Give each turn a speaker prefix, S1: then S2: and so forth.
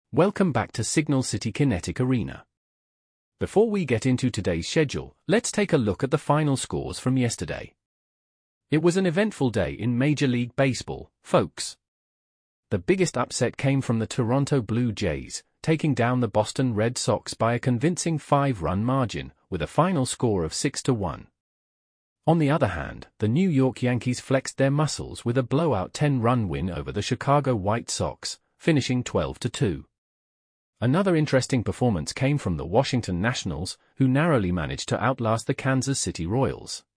S1: Welcome back to Signal City Kinetic Arena. Before we get into today's schedule, let's take a look at the final scores from yesterday. It was an eventful day in Major League Baseball, folks. The biggest upset came from the Toronto Blue Jays, taking down the Boston Red Sox by a convincing 5-run margin, with a final score of 6-1. On the other hand, the New York Yankees flexed their muscles with a blowout 10-run win over the Chicago White Sox, finishing 12-2. Another interesting performance came from the Washington Nationals, who narrowly managed to outlast the Kansas City Royals.